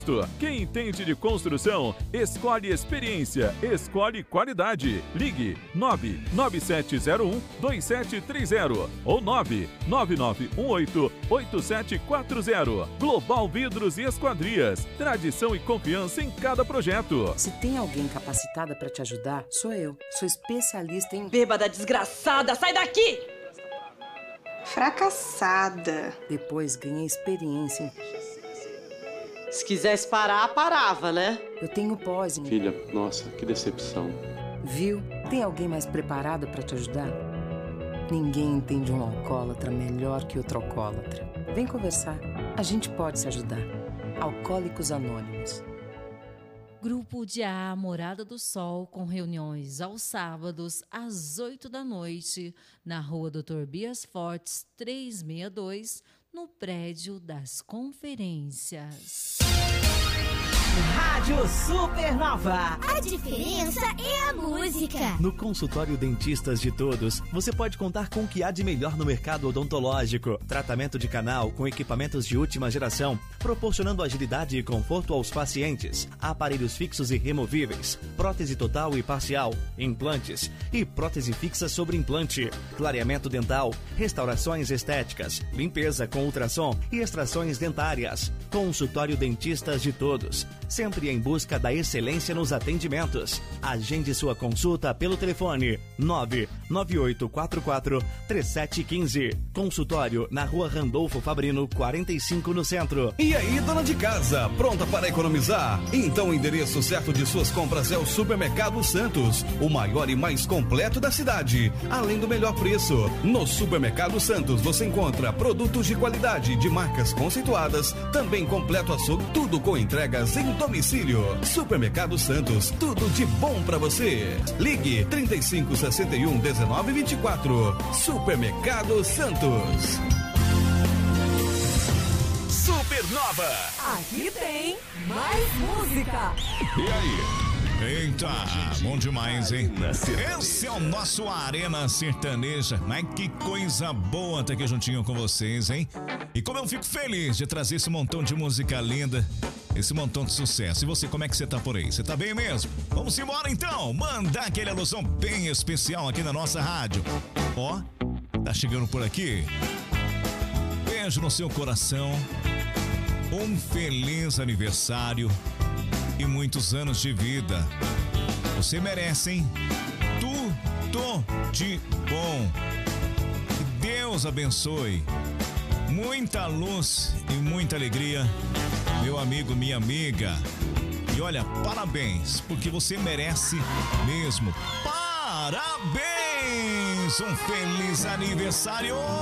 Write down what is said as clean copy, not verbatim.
Quem entende de construção, escolhe experiência, escolhe qualidade. Ligue 99701-2730 ou 99918-8740. Global Vidros e Esquadrias. Tradição e confiança em cada projeto. Se tem alguém capacitada para te ajudar, sou eu. Sou especialista em... Bêbada desgraçada, sai daqui! Fracassada. Depois ganhei experiência em... Se quisesse parar, parava, né? Eu tenho pós em... Filha, nossa, que decepção. Viu? Tem alguém mais preparado para te ajudar? Ninguém entende um alcoólatra melhor que outro alcoólatra. Vem conversar. A gente pode se ajudar. Alcoólicos Anônimos. Grupo de A Morada do Sol, com reuniões aos sábados, às 8 da noite, na Rua Dr. Bias Fortes, 362, no prédio das conferências. Rádio Supernova. A diferença é a música. No consultório Dentistas de Todos, você pode contar com o que há de melhor no mercado odontológico. Tratamento de canal com equipamentos de última geração, proporcionando agilidade e conforto aos pacientes. Aparelhos fixos e removíveis, prótese total e parcial, implantes e prótese fixa sobre implante. Clareamento dental, restaurações estéticas, limpeza com ultrassom e extrações dentárias. Consultório Dentistas de Todos. Sempre em busca da excelência nos atendimentos. Agende sua consulta pelo telefone 998443715. Consultório na Rua Randolfo Fabrino, 45, no centro. E aí, dona de casa, pronta para economizar? Então o endereço certo de suas compras é o Supermercado Santos, o maior e mais completo da cidade, além do melhor preço. No Supermercado Santos você encontra produtos de qualidade, de marcas conceituadas, também completo açougue, tudo com entregas em domicílio. Supermercado Santos, tudo de bom pra você. Ligue 3561-1924. Supermercado Santos. Supernova. Aqui tem mais música. E aí? Eita, bom demais, hein? Esse é o nosso Arena Sertaneja. Mas que coisa boa estar aqui juntinho com vocês, hein? E como eu fico feliz de trazer esse montão de música linda, esse montão de sucesso. E você, como é que você tá por aí? Você tá bem mesmo? Vamos embora então, mandar aquele alusão bem especial aqui na nossa rádio. Ó, tá chegando por aqui. Beijo no seu coração. Um feliz aniversário e muitos anos de vida. Você merece, hein? Tudo de bom. Que Deus abençoe. Muita luz e muita alegria, meu amigo, minha amiga. E olha, parabéns, porque você merece mesmo. Parabéns! Um feliz aniversário!